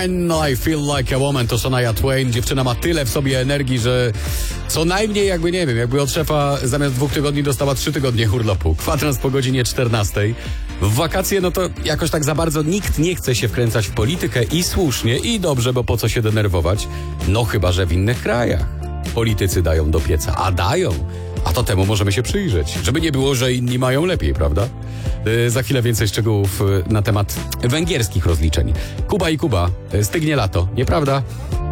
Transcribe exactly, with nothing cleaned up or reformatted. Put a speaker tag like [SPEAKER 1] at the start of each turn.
[SPEAKER 1] When I Feel Like a Woman to Shania Twain. Dziewczyna ma tyle w sobie energii, że co najmniej jakby, nie wiem, jakby od szefa zamiast dwóch tygodni dostała trzy tygodnie urlopu. Kwadrans po godzinie czternastej. W wakacje no to jakoś tak za bardzo nikt nie chce się wkręcać w politykę i słusznie i dobrze, bo po co się denerwować? No chyba, że w innych krajach politycy dają do pieca, a dają. A to temu możemy się przyjrzeć, żeby nie było, że inni mają lepiej, prawda? Yy, za chwilę więcej szczegółów yy, na temat węgierskich rozliczeń. Kuba i Kuba, yy, stygnie lato, nieprawda?